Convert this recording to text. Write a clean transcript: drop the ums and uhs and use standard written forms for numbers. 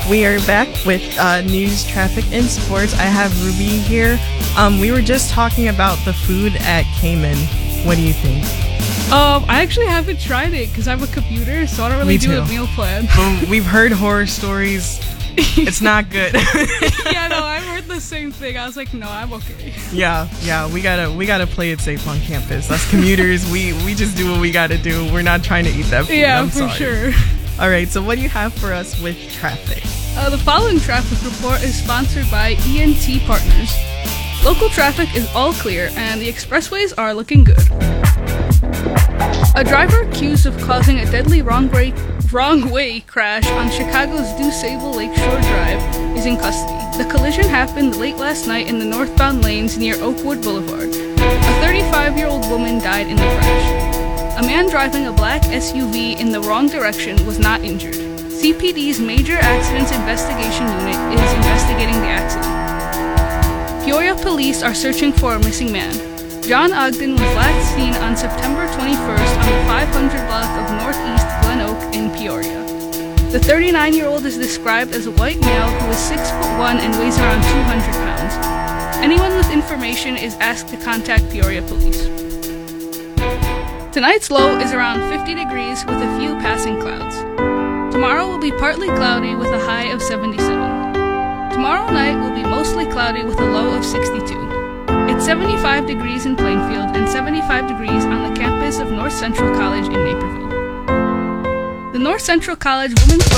We are back with news, traffic, and sports. I have Ruby here. We were just talking about the food at Cayman. What do you think? I actually haven't tried it because I have a computer, so I don't really do a meal plan. But we've heard horror stories. It's not good. Yeah, no, I've heard the same thing. I was like, no, I'm okay. Yeah, we gotta play it safe on campus. Us commuters, we just do what we gotta do. We're not trying to eat that food. Yeah, I'm for sorry. sure. All right, so what do you have for us with traffic? The following traffic report is sponsored by ENT Partners. Local traffic is all clear, and the expressways are looking good. A driver accused of causing a deadly wrong way crash on Chicago's DuSable Lakeshore Drive is in custody. The collision happened late last night in the northbound lanes near Oakwood Boulevard. A 35-year-old woman died in the crash. A man driving a black SUV in the wrong direction was not injured. CPD's Major Accidents Investigation Unit is investigating the accident. Peoria police are searching for a missing man. John Ogden was last seen on September 21st on the 500 block of Northeast Glen Oak in Peoria. The 39-year-old is described as a white male who is 6'1" and weighs around 200 pounds. Anyone with information is asked to contact Peoria police. Tonight's low is around 50 degrees with a few passing clouds. Tomorrow will be partly cloudy with a high of 77. Tomorrow night will be mostly cloudy with a low of 62. It's 75 degrees in Plainfield and 75 degrees on the campus of North Central College in Naperville. The North Central College women's